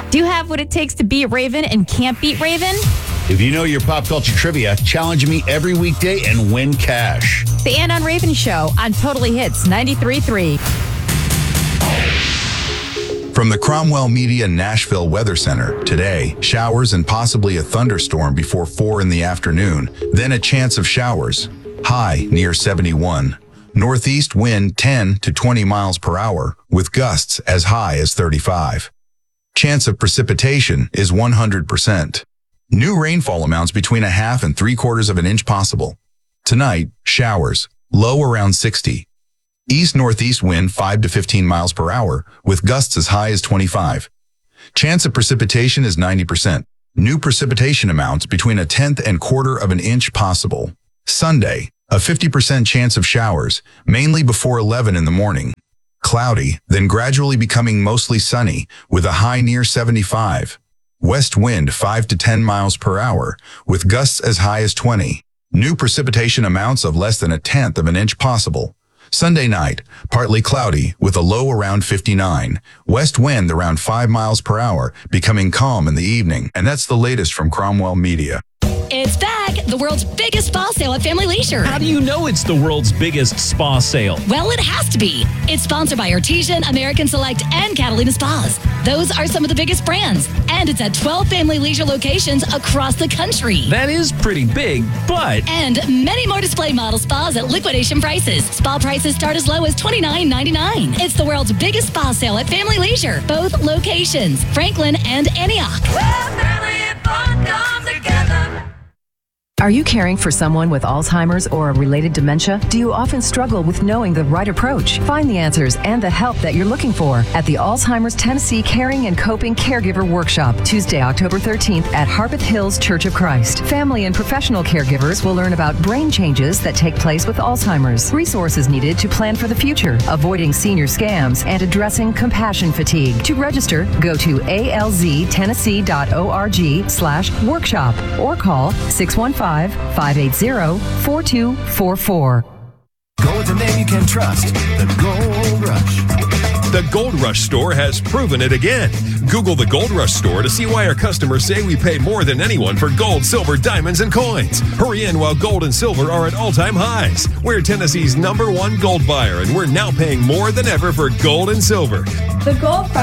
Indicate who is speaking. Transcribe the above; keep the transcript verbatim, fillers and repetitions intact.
Speaker 1: Do you have what it takes to beat Raven and can't beat Raven?
Speaker 2: If you know your pop culture trivia, challenge me every weekday and win cash.
Speaker 1: The Ann on Raven Show on Totally Hits ninety-three point three.
Speaker 3: From the Cromwell Media Nashville Weather Center, today, showers and possibly a thunderstorm before four in the afternoon, then a chance of showers. High near seventy-one. Northeast wind ten to twenty miles per hour, with gusts as high as thirty-five. Chance of precipitation is one hundred percent. New rainfall amounts between a half and three quarters of an inch possible. Tonight, showers, low around sixty. East-northeast wind five to fifteen miles per hour, with gusts as high as twenty-five. Chance of precipitation is ninety percent. New precipitation amounts between a tenth and quarter of an inch possible. Sunday, a fifty percent chance of showers, mainly before eleven in the morning. Cloudy, then gradually becoming mostly sunny, with a high near seventy-five. West wind five to ten miles per hour, with gusts as high as twenty. New precipitation amounts of less than a tenth of an inch possible. Sunday night, partly cloudy, with a low around fifty-nine. West wind around five miles per hour, becoming calm in the evening. And that's the latest from Cromwell Media.
Speaker 4: It's back! The world's biggest spa sale at Family Leisure.
Speaker 5: How do you know it's the world's biggest spa sale?
Speaker 4: Well, it has to be. It's sponsored by Artesian, American Select, and Catalina Spas. Those are some of the biggest brands. And it's at twelve Family Leisure locations across the country.
Speaker 5: That is pretty big, but...
Speaker 4: And many more display model spas at liquidation prices. Spa prices start as low as twenty-nine ninety-nine. It's the world's biggest spa sale at Family Leisure. Both locations, Franklin and Antioch.
Speaker 6: Well, family and fun come together.
Speaker 7: Are you caring for someone with Alzheimer's or a related dementia? Do you often struggle with knowing the right approach? Find the answers and the help that you're looking for at the Alzheimer's Tennessee Caring and Coping Caregiver Workshop, Tuesday, October thirteenth at Harpeth Hills Church of Christ. Family and professional caregivers will learn about brain changes that take place with Alzheimer's, resources needed to plan for the future, avoiding senior scams, and addressing compassion fatigue. To register, go to alztennessee.org slash workshop or call six one five, five eight zero, four two four four.
Speaker 8: Go with the name you can trust, the Gold Rush.
Speaker 9: The Gold Rush store has proven it again. Google the Gold Rush store to see why our customers say we pay more than anyone for gold, silver, diamonds, and coins. Hurry in while gold and silver are at all-time highs. We're Tennessee's number one gold buyer, and we're now paying more than ever for gold and silver.
Speaker 10: The Gold